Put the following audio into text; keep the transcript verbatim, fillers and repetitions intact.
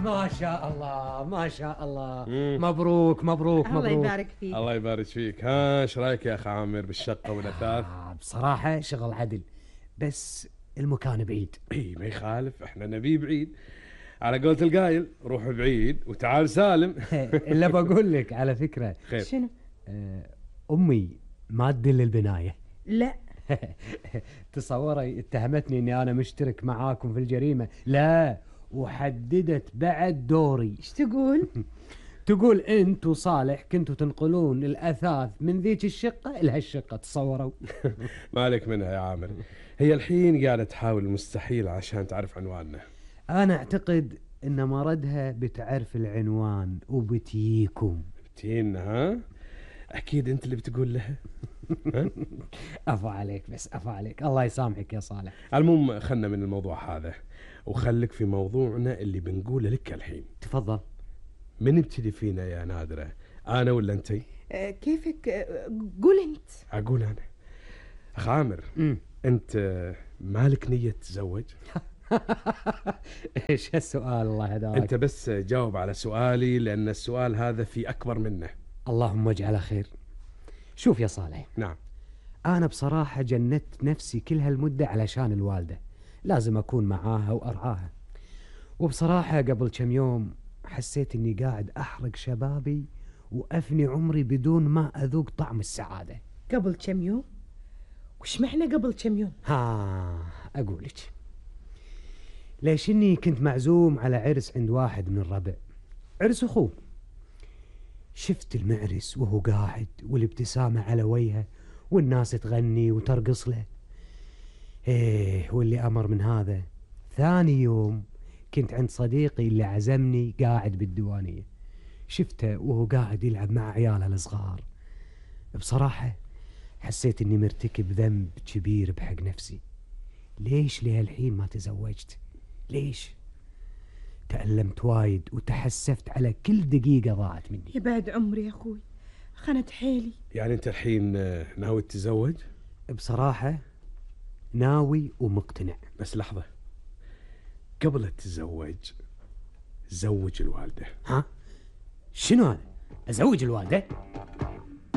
ما شاء الله ما شاء الله. مم. مبروك مبروك الله مبروك. يبارك فيك. الله يبارك فيك. ها ايش رايك يا اخ عامر بالشقه والاثاث؟ آه بصراحه شغل عدل، بس المكان بعيد. اي ما يخالف، احنا نبي بعيد. على قولة القايل روح بعيد وتعال سالم. الا بقول لك على فكره. خير. شنو؟ آه امي ما تدل البنايه. لا. تصوري اتهمتني اني انا مشترك معاكم في الجريمه. لا، وحددت بعد دوري. ايش تقول؟ تقول انت وصالح كنتوا تنقلون الاثاث من ذيك الشقه لهالشقه. تصوروا. مالك منها يا عامر، هي الحين قاعده تحاول المستحيل عشان تعرف عنواننا. انا اعتقد ان مردها بتعرف العنوان وبتيكم. بتينا؟ ها اكيد انت اللي بتقول لها. افا عليك، بس افا عليك، الله يسامحك يا صالح. المهم خلنا من الموضوع هذا وخليك في موضوعنا اللي بنقوله لك الحين. تفضل. من ابتدي فينا يا نادرة، انا ولا انتي؟ آه كيفك؟ آه قول انت. اقول انا. اخ عامر، م. انت مالك نية تتزوج؟ ايش هالسؤال الله هداك؟ انت بس جاوب على سؤالي لان السؤال هذا في اكبر منه. اللهم اجعله خير. شوف يا صالح. نعم. انا بصراحة جندت نفسي كل هالمدة علشان الوالدة، لازم اكون معاها وارعاها. وبصراحة قبل كم يوم حسيت اني قاعد احرق شبابي وافني عمري بدون ما اذوق طعم السعادة. قبل كم يوم؟ وش معنى قبل كم يوم؟ ها اقولك، ليش اني كنت معزوم على عرس عند واحد من الربع، عرس اخوه. شفت المعرس وهو قاعد والابتسامة على وجهه والناس تغني وترقص له. ايه، واللي امر من هذا، ثاني يوم كنت عند صديقي اللي عزمني قاعد بالديوانية، شفته وهو قاعد يلعب مع عياله الصغار. بصراحة حسيت اني مرتكب ذنب كبير بحق نفسي. ليش لهالحين ما تزوجت؟ ليش؟ تألمت وايد وتحسفت على كل دقيقة ضاعت مني. يبعد عمري يا أخوي، خنت حيلي. يعني أنت الحين ناوي تتزوج؟ بصراحة ناوي ومقتنع. بس لحظة، قبل تتزوج زوج الوالدة. ها؟ شنو هذا؟ أزوج الوالدة؟